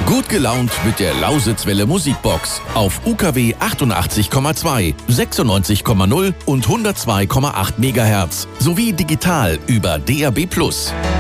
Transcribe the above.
Gut gelaunt mit der Lausitzwelle Musikbox auf UKW 88,2, 96,0 und 102,8 MHz sowie digital über DAB+.